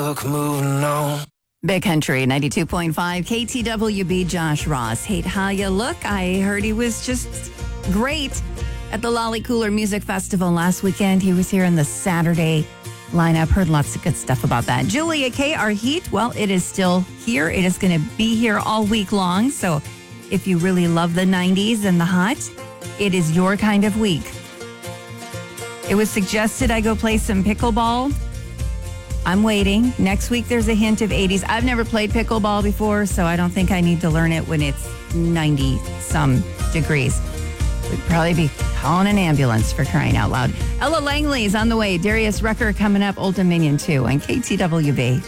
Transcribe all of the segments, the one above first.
Look, moving on. Big Country 92.5 KTWB. Josh Ross. Hate how you look. I heard he was just great at the Lolly Cooler Music Festival last weekend. He was here in the Saturday lineup. Heard lots of good stuff about that. Julia K, our heat, well, it is still here. It is going to be here all week long. So if you really love the 90s and the hot, it is your kind of week. It was suggested I go play some pickleball. I'm waiting. Next week, there's a hint of 80s. I've never played pickleball before, so I don't think I need to learn it when it's 90-some degrees. We'd probably be calling an ambulance for crying out loud. Ella Langley's on the way. Darius Rucker coming up. Old Dominion 2 on KTWB.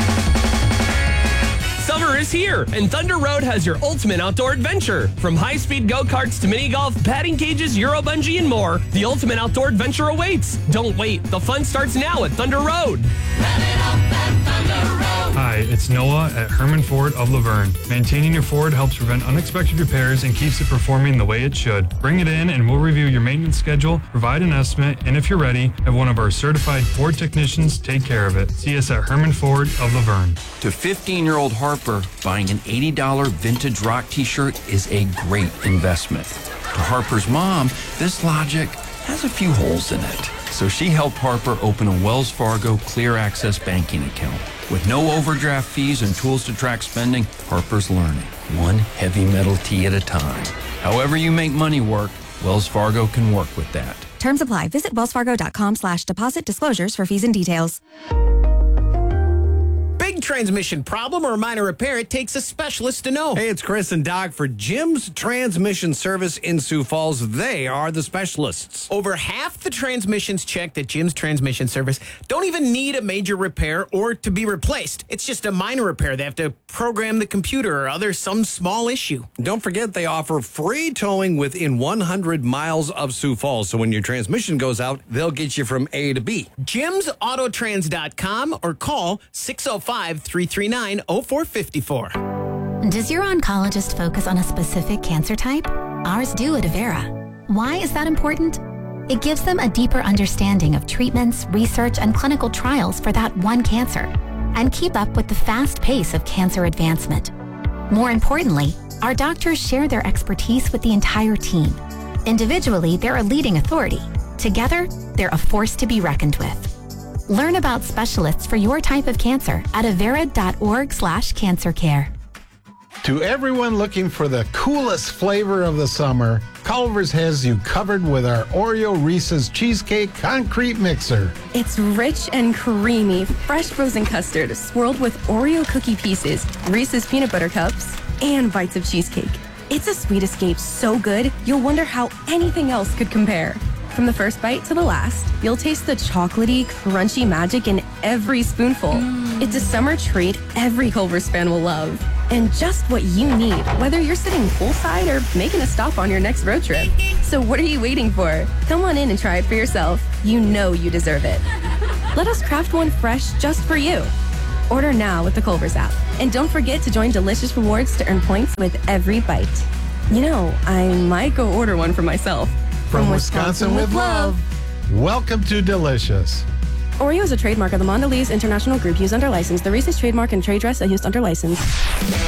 Summer is here, and Thunder Road has your ultimate outdoor adventure. From high-speed go-karts to mini-golf, batting cages, Euro bungee, and more, the ultimate outdoor adventure awaits. Don't wait. The fun starts now at Thunder Road. Hi, it's Noah at Herman Ford of Laverne. Maintaining your Ford helps prevent unexpected repairs and keeps it performing the way it should. Bring it in and we'll review your maintenance schedule, provide an estimate, and if you're ready, have one of our certified Ford technicians take care of it. See us at Herman Ford of Laverne. To 15-year-old Harper, buying an $80 vintage rock t-shirt is a great investment. To Harper's mom, this logic has a few holes in it. So she helped Harper open a Wells Fargo Clear Access banking account. With no overdraft fees and tools to track spending, Harper's learning, one heavy metal tee at a time. However you make money work, Wells Fargo can work with that. Terms apply. Visit wellsfargo.com/deposit disclosures for fees and details. Big transmission problem or a minor repair, it takes a specialist to know. Hey, it's Chris and Doc for Jim's Transmission Service in Sioux Falls. They are the specialists. Over half the transmissions checked at Jim's Transmission Service don't even need a major repair or to be replaced. It's just a minor repair. They have to program the computer or some small issue. Don't forget they offer free towing within 100 miles of Sioux Falls. So when your transmission goes out, they'll get you from A to B. JimsAutotrans.com or call 605-339-0454. Does your oncologist focus on a specific cancer type? Ours do at Avera. Why is that important? It gives them a deeper understanding of treatments, research, and clinical trials for that one cancer, and keep up with the fast pace of cancer advancement. More importantly, our doctors share their expertise with the entire team. Individually, they're a leading authority. Together, they're a force to be reckoned with. Learn about specialists for your type of cancer at avera.org/cancercare. To everyone looking for the coolest flavor of the summer, Culver's has you covered with our Oreo Reese's Cheesecake Concrete Mixer. It's rich and creamy, fresh frozen custard swirled with Oreo cookie pieces, Reese's peanut butter cups, and bites of cheesecake. It's a sweet escape so good, you'll wonder how anything else could compare. From the first bite to the last, you'll taste the chocolatey, crunchy magic in every spoonful. It's a summer treat every Culver's fan will love. And just what you need, whether you're sitting poolside or making a stop on your next road trip. So what are you waiting for? Come on in and try it for yourself. You know you deserve it. Let us craft one fresh just for you. Order now with the Culver's app. And don't forget to join Delicious Rewards to earn points with every bite. You know, I might go order one for myself. From Wisconsin with love. Welcome to Delicious. Oreo is a trademark of the Mondelez International Group used under license. The Reese's trademark and trade dress are used under license.